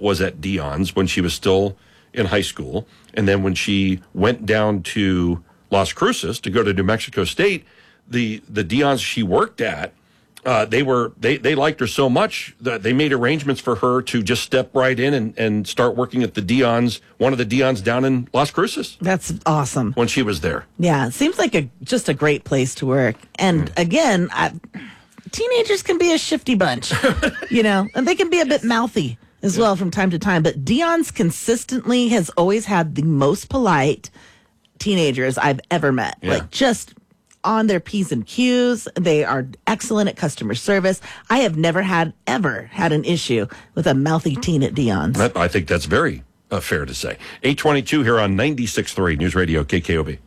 was at Dion's when she was still in high school. And then when she went down to Las Cruces to go to New Mexico State, the Dion's she worked at, they liked her so much that they made arrangements for her to just step right in and start working at the Dion's, one of the Dion's down in Las Cruces. That's awesome. When she was there. Yeah, it seems like just a great place to work. And again, teenagers can be a shifty bunch, and they can be a bit mouthy as well from time to time. But Dion's consistently has always had the most polite teenagers I've ever met. Yeah. Like just on their P's and Q's. They are excellent at customer service. I have never ever had an issue with a mouthy teen at Dion's. I think that's very fair to say. 822 here on 96.3 News Radio KKOB.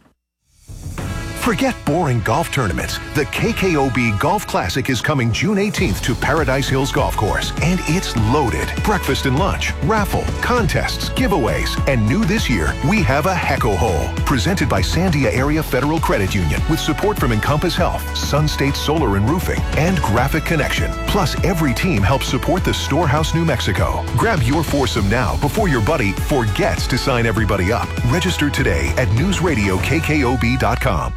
Forget boring golf tournaments. The KKOB Golf Classic is coming June 18th to Paradise Hills Golf Course, and it's loaded. Breakfast and lunch, raffle, contests, giveaways, and new this year, we have a Hecko Hole. Presented by Sandia Area Federal Credit Union with support from Encompass Health, Sun State Solar and Roofing, and Graphic Connection. Plus, every team helps support the Storehouse, New Mexico. Grab your foursome now before your buddy forgets to sign everybody up. Register today at newsradiokkob.com.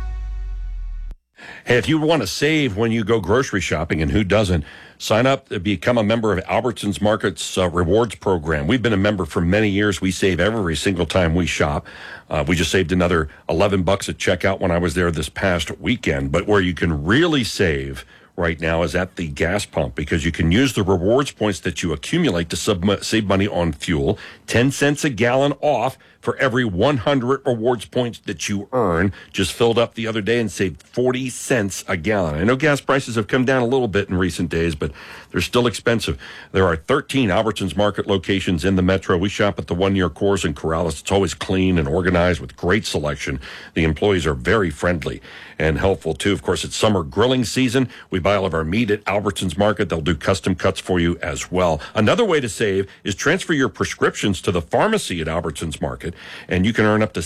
Hey, if you want to save when you go grocery shopping, and who doesn't, sign up to become a member of Albertsons Market's rewards program. We've been a member for many years. We save every single time we shop. We just saved another $11 at checkout when I was there this past weekend. But where you can really save right now is at the gas pump, because you can use the rewards points that you accumulate to save money on fuel. 10 cents a gallon off for every 100 rewards points that you earn. Just filled up the other day and saved 40 cents a gallon. I know gas prices have come down a little bit in recent days, but they're still expensive. There are 13 Albertsons Market locations in the metro. We shop at the one near Coors and Corrales. It's always clean and organized with great selection. The employees are very friendly and helpful, too. Of course, it's summer grilling season. We buy all of our meat at Albertsons Market. They'll do custom cuts for you as well. Another way to save is transfer your prescriptions to the pharmacy at Albertsons Market, and you can earn up to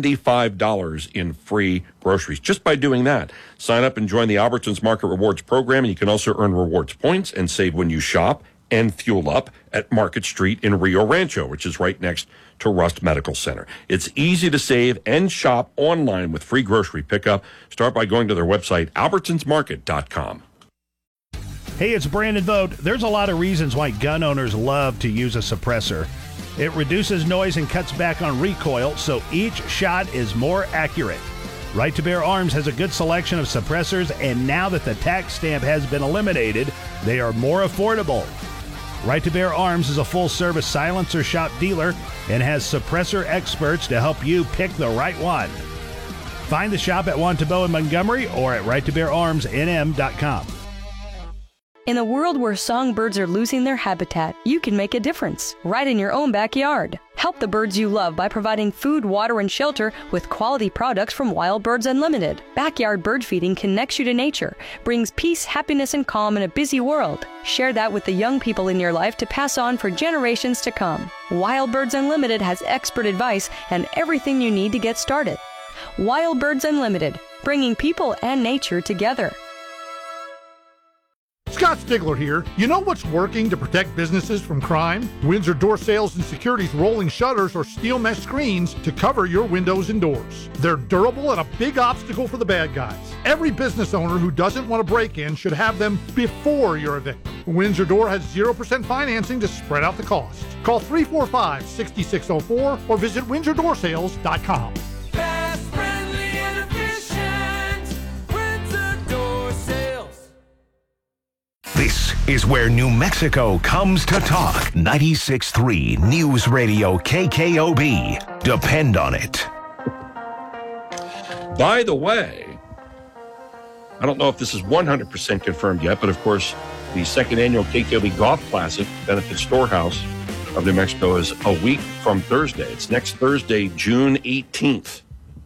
$75 in free groceries just by doing that. Sign up and join the Albertsons Market Rewards program, and you can also earn rewards points and save when you shop and fuel up at Market Street in Rio Rancho, which is right next to Rust Medical Center. It's easy to save and shop online with free grocery pickup. Start by going to their website, albertsonsmarket.com. Hey, it's Brandon Vogt. There's a lot of reasons why gun owners love to use a suppressor. It reduces noise and cuts back on recoil, so each shot is more accurate. Right to Bear Arms has a good selection of suppressors, and now that the tax stamp has been eliminated, they are more affordable. Right to Bear Arms is a full-service silencer shop dealer and has suppressor experts to help you pick the right one. Find the shop at Wantabo in Montgomery or at righttobeararmsnm.com. In a world where songbirds are losing their habitat, you can make a difference right in your own backyard. Help the birds you love by providing food, water, and shelter with quality products from Wild Birds Unlimited. Backyard bird feeding connects you to nature, brings peace, happiness, and calm in a busy world. Share that with the young people in your life to pass on for generations to come. Wild Birds Unlimited has expert advice and everything you need to get started. Wild Birds Unlimited, bringing people and nature together. Scott Stigler here. You know what's working to protect businesses from crime? Windsor Door Sales and Security's rolling shutters or steel mesh screens to cover your windows and doors. They're durable and a big obstacle for the bad guys. Every business owner who doesn't want to break in should have them before you're evicted. Windsor Door has 0% financing to spread out the cost. Call 345-6604 or visit WindsorDoorSales.com. This is where New Mexico comes to talk. 96.3 News Radio KKOB. Depend on it. By the way, I don't know if this is 100% confirmed yet, but of course, the second annual KKOB Golf Classic benefits Storehouse of New Mexico is a week from Thursday. It's next Thursday, June 18th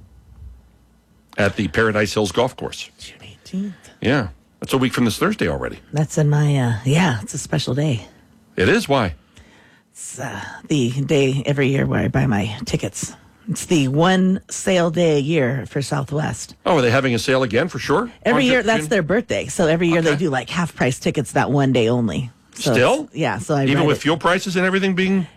at the Paradise Hills Golf Course. June 18th. Yeah. That's a week from this Thursday already. That's in my, it's a special day. It is? Why? It's the day every year where I buy my tickets. It's the one sale day a year for Southwest. Oh, are they having a sale again for sure? Every year, that's their birthday. So every year Okay. they do like half price tickets that one day only. So Still? yeah. So Even with fuel prices and everything being...